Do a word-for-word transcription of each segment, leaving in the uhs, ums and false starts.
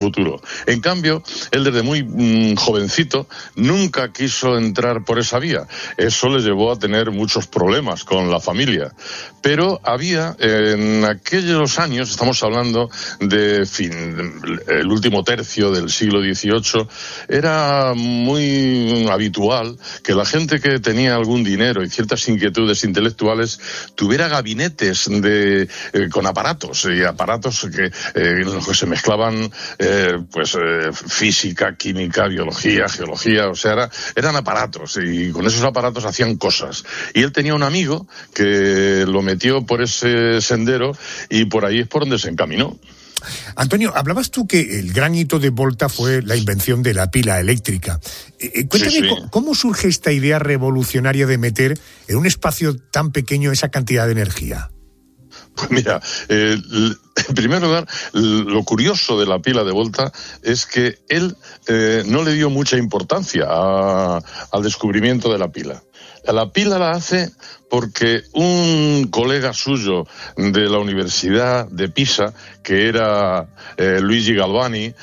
futuro. En cambio, él desde muy mmm, jovencito nunca quiso entrar por esa vía. Eso le llevó a tener muchos problemas con la familia. Pero había, en aquellos años, estamos hablando de fin, el último tercio del siglo dieciocho, era muy habitual que la gente que tenía algún dinero y ciertas inquietudes intelectuales tuviera gabinetes de, eh, con aparatos, y aparatos que, eh, en los que se mezclaban eh, pues eh, física, química, biología, geología, o sea, era, eran aparatos, y con esos aparatos hacían cosas. Y él tenía un amigo que lo metió por ese sendero y por ahí es por donde se encaminó. Antonio, hablabas tú que el gran hito de Volta fue la invención de la pila eléctrica. Eh, cuéntame, sí, sí. ¿cómo, ¿cómo surge esta idea revolucionaria de meter en un espacio tan pequeño esa cantidad de energía? Pues mira, eh, en primer lugar, lo curioso de la pila de Volta es que él eh, no le dio mucha importancia a, al descubrimiento de la pila. La pila la hace porque un colega suyo de la Universidad de Pisa, que era eh, Luigi Galvani,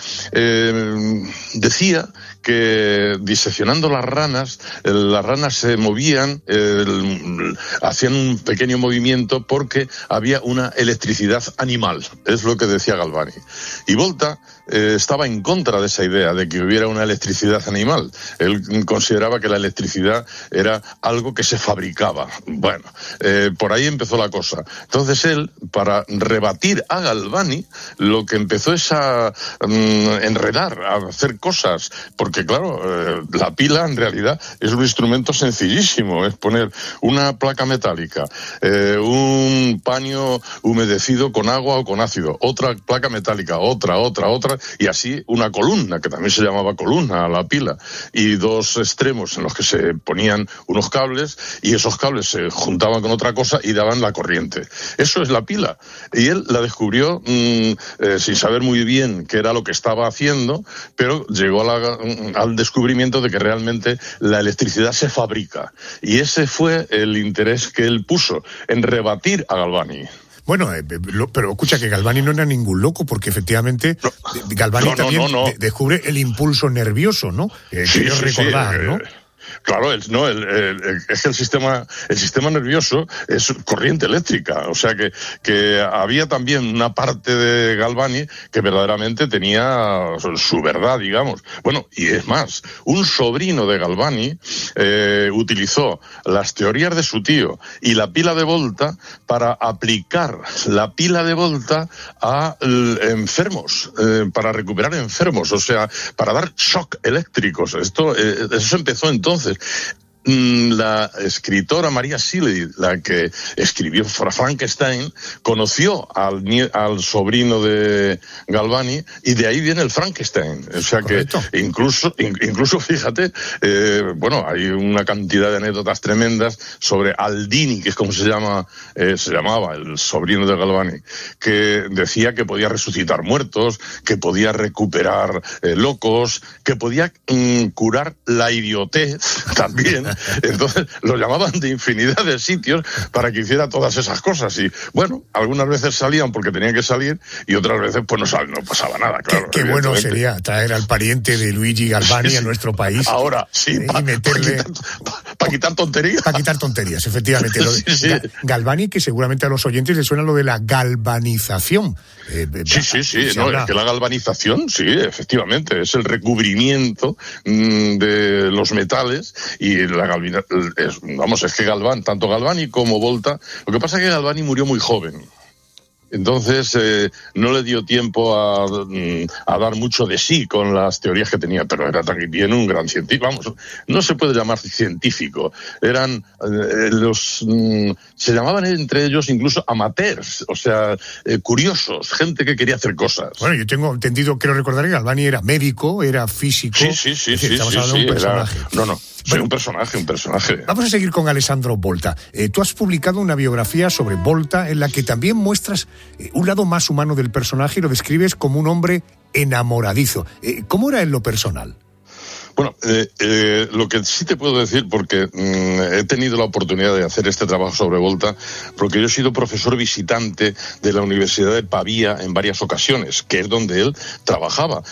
eh, decía que diseccionando las ranas, eh, las ranas se movían, eh, hacían un pequeño movimiento porque había una electricidad animal, es lo que decía Galvani. Y Volta eh, estaba en contra de esa idea de que hubiera una electricidad animal. Él consideraba que la electricidad era algo que se fabricaba. Bueno, eh, por ahí empezó la cosa. Entonces él, para rebatir a Galvani, lo que empezó es a um, enredar, a hacer cosas, porque claro, eh, la pila en realidad es un instrumento sencillísimo, es poner una placa metálica, eh, un paño humedecido con agua o con ácido, otra placa metálica, otra, otra, otra, y así una columna, que también se llamaba columna a la pila, y dos extremos en los que se ponían unos cables, y esos cables se juntaban con otra cosa y daban la corriente. Eso es la pila. Y él la descubrió mmm, eh, sin saber muy bien qué era lo que estaba haciendo, pero llegó a la, al descubrimiento de que realmente la electricidad se fabrica. Y ese fue el interés que él puso en rebatir a Galvani. Bueno, eh, lo, pero escucha que Galvani no era ningún loco, porque efectivamente no, Galvani no, no, también no, no. De, descubre el impulso nervioso, ¿no? Eh, sí, quiero sí, recordar, sí, ¿no? Eh... Claro, el, no, el, el, el, es que el sistema, el sistema nervioso es corriente eléctrica, o sea que, que había también una parte de Galvani que verdaderamente tenía su verdad, digamos. Bueno, y es más, un sobrino de Galvani eh, utilizó las teorías de su tío y la pila de Volta para aplicar la pila de Volta a eh, enfermos, eh, para recuperar enfermos, o sea, para dar shock eléctricos. Esto, eh, eso empezó entonces. La escritora María Shelley, la que escribió Frankenstein, conoció al, al sobrino de Galvani y de ahí viene el Frankenstein. O sea Correcto. que incluso, incluso fíjate, eh, bueno, hay una cantidad de anécdotas tremendas sobre Aldini, que es como se llama, eh, se llamaba el sobrino de Galvani, que decía que podía resucitar muertos, que podía recuperar eh, locos, que podía mm, curar la idiotez también. Entonces lo llamaban de infinidad de sitios para que hiciera todas esas cosas y bueno, algunas veces salían porque tenían que salir y otras veces pues no, sal, no pasaba nada, claro. Qué, qué bueno sería traer al pariente de Luigi Galvani sí, sí. a nuestro país. Ahora, sí, eh, para meterle... pa quitar, pa, pa quitar tonterías. Para quitar tonterías, efectivamente. Lo de, sí, sí. Ga, Galvani, que seguramente a los oyentes les suena lo de la galvanización. Eh, sí, sí, sí, no, habla... es que la galvanización, sí, efectivamente, es el recubrimiento mmm, de los metales y la galvina, es, vamos, es que Galvani, tanto Galvani como Volta, lo que pasa es que Galvani murió muy joven. Entonces eh, no le dio tiempo a, a dar mucho de sí con las teorías que tenía, pero era también un gran científico. Vamos, no se puede llamar científico. Eran eh, los mm, se llamaban entre ellos incluso amateurs, o sea, eh, curiosos, gente que quería hacer cosas. Bueno, yo tengo entendido, quiero recordar que Galvani era médico, era físico. Sí, sí, sí, decir, sí, estamos sí, hablando sí, de un personaje. Era, no, no. Sí, bueno, un personaje, un personaje. Vamos a seguir con Alessandro Volta. Eh, tú has publicado una biografía sobre Volta en la que también muestras eh, un lado más humano del personaje y lo describes como un hombre enamoradizo. Eh, ¿Cómo era en lo personal? Bueno, eh, eh, lo que sí te puedo decir, porque mmm, he tenido la oportunidad de hacer este trabajo sobre Volta, porque yo he sido profesor visitante de la Universidad de Pavía en varias ocasiones, que es donde él trabajaba.